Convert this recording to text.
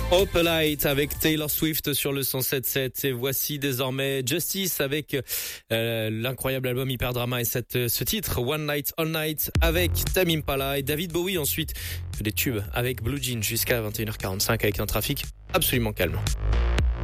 Opalite avec Taylor Swift sur le 107.7 et voici désormais Justice avec l'incroyable album Hyper Drama et ce titre One Night All Night avec Tame Impala et David Bowie ensuite des tubes avec Blue Jeans jusqu'à 21h45 avec un trafic absolument calme.